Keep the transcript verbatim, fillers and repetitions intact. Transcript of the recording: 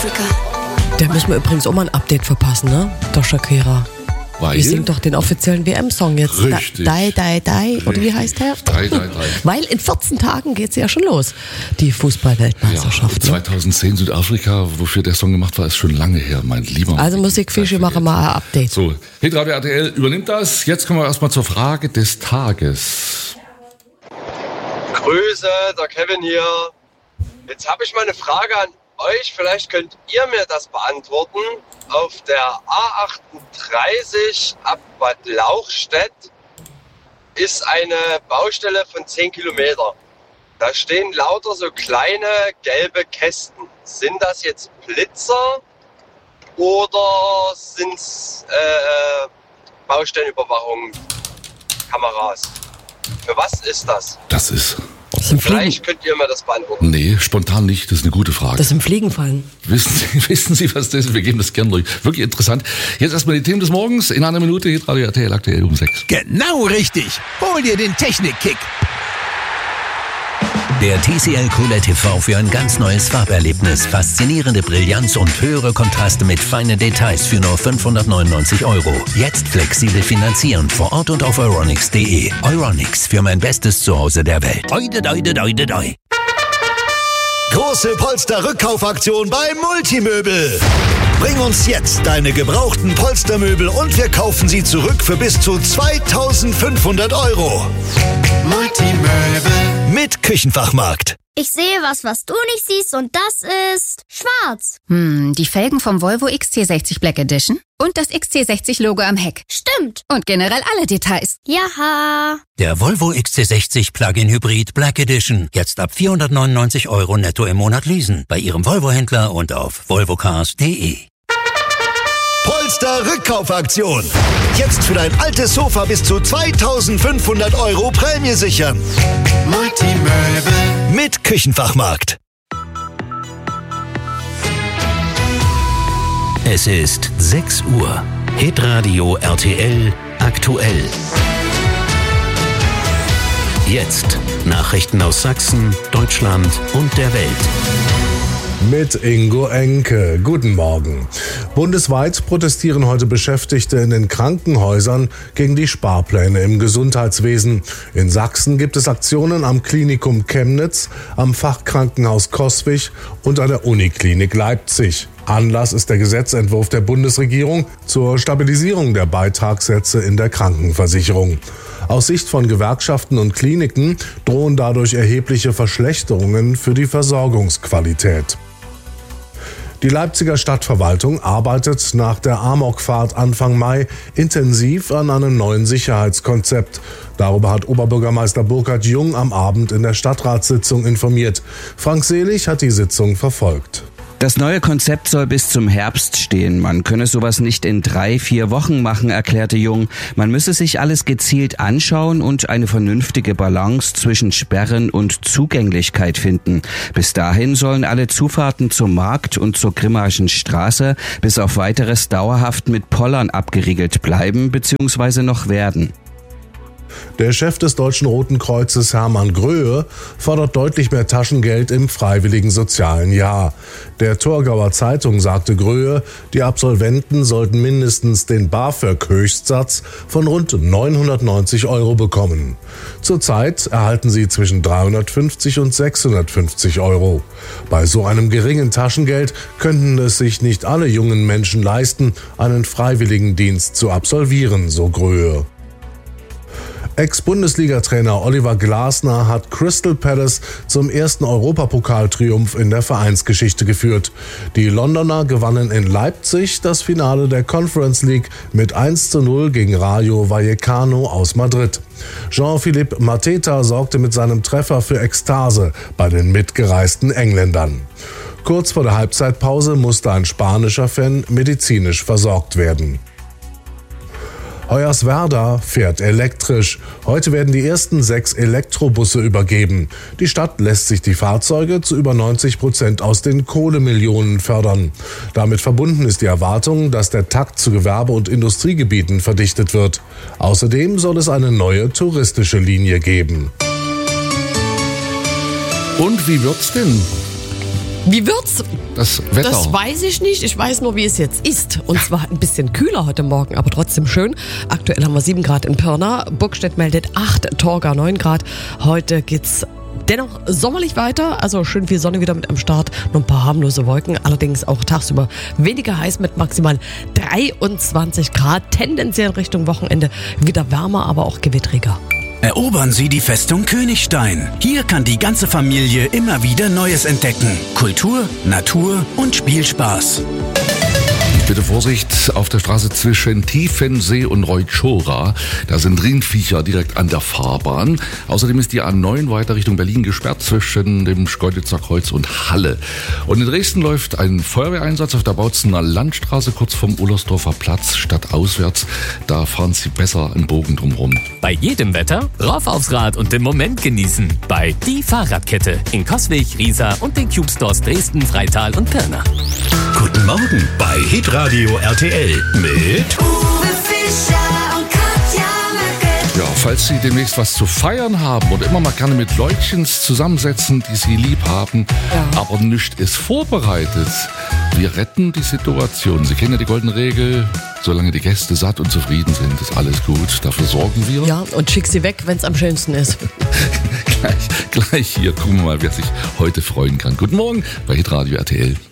Südafrika. Der müssen wir übrigens auch mal ein Update verpassen, ne? Der Shakira. Weil? Die singt doch den offiziellen W M-Song jetzt. Richtig. Dai, dai, dai. Oder wie heißt der? Dai, dai, dai. Weil in vierzehn Tagen geht's ja schon los. Die Fußball-Weltmeisterschaft. Ja, zweitauszehn Südafrika, wofür der Song gemacht war, ist schon lange her, mein lieber. Also Musikfische machen mal ein Update. So, Hitradio R T L übernimmt das. Jetzt kommen wir erstmal zur Frage des Tages. Grüße, der Kevin hier. Jetzt habe ich mal eine Frage an euch. Vielleicht könnt ihr mir das beantworten. Auf der A achtunddreißig ab Bad Lauchstädt ist eine Baustelle von zehn Kilometer. Da stehen lauter so kleine gelbe Kästen. Sind das jetzt Blitzer oder sind es äh, Baustellenüberwachung, Kameras? Für was ist das? Das ist... Das sind Fliegen. Vielleicht könnt ihr mir das beantworten. Nee, spontan nicht, das ist eine gute Frage. Das sind Fliegenfallen. Wissen Sie, wissen Sie, was das ist? Wir geben das gerne durch. Wirklich interessant. Jetzt erstmal die Themen des Morgens. In einer Minute Hitradio R T L aktuell um sechs. Genau richtig. Hol dir den Technikkick. Der T C L Cooled T V für ein ganz neues Farberlebnis. Faszinierende Brillanz und höhere Kontraste mit feinen Details für nur fünfhundertneunundneunzig Euro. Jetzt flexibel finanzieren vor Ort und auf euronics punkt de. Euronics, für mein bestes Zuhause der Welt. Oide, oide, oide, oide. Große Polster-Rückkaufaktion bei Multimöbel. Bring uns jetzt deine gebrauchten Polstermöbel und wir kaufen sie zurück für bis zu zweitausendfünfhundert Euro. Multimöbel mit Küchenfachmarkt. Ich sehe was, was du nicht siehst und das ist schwarz. Hm, die Felgen vom Volvo X C sechzig Black Edition und das X C sechzig Logo am Heck. Stimmt. Und generell alle Details. Jaha. Der Volvo X C sechzig Plug-in Hybrid Black Edition. Jetzt ab vierhundertneunundneunzig Euro netto im Monat leasen. Bei Ihrem Volvo-Händler und auf volvocars punkt de. Polster-Rückkaufaktion. Jetzt für dein altes Sofa bis zu zweitausendfünfhundert Euro Prämie sichern. Multimöbel mit Küchenfachmarkt. Es ist sechs Uhr. Hitradio R T L aktuell. Jetzt Nachrichten aus Sachsen, Deutschland und der Welt. Mit Ingo Enke. Guten Morgen. Bundesweit protestieren heute Beschäftigte in den Krankenhäusern gegen die Sparpläne im Gesundheitswesen. In Sachsen gibt es Aktionen am Klinikum Chemnitz, am Fachkrankenhaus Coswig und an der Uniklinik Leipzig. Anlass ist der Gesetzentwurf der Bundesregierung zur Stabilisierung der Beitragssätze in der Krankenversicherung. Aus Sicht von Gewerkschaften und Kliniken drohen dadurch erhebliche Verschlechterungen für die Versorgungsqualität. Die Leipziger Stadtverwaltung arbeitet nach der Amokfahrt Anfang Mai intensiv an einem neuen Sicherheitskonzept. Darüber hat Oberbürgermeister Burkhard Jung am Abend in der Stadtratssitzung informiert. Frank Selig hat die Sitzung verfolgt. Das neue Konzept soll bis zum Herbst stehen. Man könne sowas nicht in drei, vier Wochen machen, erklärte Jung. Man müsse sich alles gezielt anschauen und eine vernünftige Balance zwischen Sperren und Zugänglichkeit finden. Bis dahin sollen alle Zufahrten zum Markt und zur Grimmaschen Straße bis auf weiteres dauerhaft mit Pollern abgeriegelt bleiben bzw. noch werden. Der Chef des Deutschen Roten Kreuzes, Hermann Gröhe, fordert deutlich mehr Taschengeld im freiwilligen sozialen Jahr. Der Torgauer Zeitung sagte Gröhe, die Absolventen sollten mindestens den BAföG-Höchstsatz von rund neunhundertneunzig Euro bekommen. Zurzeit erhalten sie zwischen dreihundertfünfzig und sechshundertfünfzig Euro. Bei so einem geringen Taschengeld könnten es sich nicht alle jungen Menschen leisten, einen Freiwilligendienst zu absolvieren, so Gröhe. Ex-Bundesliga-Trainer Oliver Glasner hat Crystal Palace zum ersten Europapokaltriumph in der Vereinsgeschichte geführt. Die Londoner gewannen in Leipzig das Finale der Conference League mit eins zu null gegen Rayo Vallecano aus Madrid. Jean-Philippe Mateta sorgte mit seinem Treffer für Ekstase bei den mitgereisten Engländern. Kurz vor der Halbzeitpause musste ein spanischer Fan medizinisch versorgt werden. Hoyerswerda fährt elektrisch. Heute werden die ersten sechs Elektrobusse übergeben. Die Stadt lässt sich die Fahrzeuge zu über neunzig Prozent aus den Kohlemillionen fördern. Damit verbunden ist die Erwartung, dass der Takt zu Gewerbe- und Industriegebieten verdichtet wird. Außerdem soll es eine neue touristische Linie geben. Und wie wird's denn? Wie wird's? das Wetter? Das weiß ich nicht. Ich weiß nur, wie es jetzt ist. Und zwar ein bisschen kühler heute Morgen, aber trotzdem schön. Aktuell haben wir sieben Grad in Pirna. Burgstedt meldet acht, Torgau neun Grad. Heute geht's dennoch sommerlich weiter, also schön viel Sonne wieder mit am Start, nur ein paar harmlose Wolken, allerdings auch tagsüber weniger heiß mit maximal dreiundzwanzig Grad, tendenziell Richtung Wochenende wieder wärmer, aber auch gewittriger. Erobern Sie die Festung Königstein. Hier kann die ganze Familie immer wieder Neues entdecken. Kultur, Natur und Spielspaß. Bitte Vorsicht auf der Straße zwischen Tiefensee und Reutschora. Da sind Rindviecher direkt an der Fahrbahn. Außerdem ist die A neun weiter Richtung Berlin gesperrt zwischen dem Schkeuditzer Kreuz und Halle. Und in Dresden läuft ein Feuerwehreinsatz auf der Bautzener Landstraße kurz vom Ullersdorfer Platz stadtauswärts. Da fahren Sie besser einen Bogen drumherum. Bei jedem Wetter rauf aufs Rad und den Moment genießen. Bei Die Fahrradkette in Coswig, Riesa und den Cube Stores Dresden, Freital und Pirna. Guten Morgen bei Hitradio R T L mit Uwe Fischer und Katja Möcke. Ja, falls Sie demnächst was zu feiern haben und immer mal gerne mit Leutchens zusammensetzen, die Sie lieb haben, ja. aber nichts ist vorbereitet. Wir retten die Situation. Sie kennen ja die goldene Regel, solange die Gäste satt und zufrieden sind, ist alles gut. Dafür sorgen wir. Ja, und schick sie weg, wenn es am schönsten ist. gleich, gleich hier gucken wir mal, wer sich heute freuen kann. Guten Morgen bei Hitradio R T L.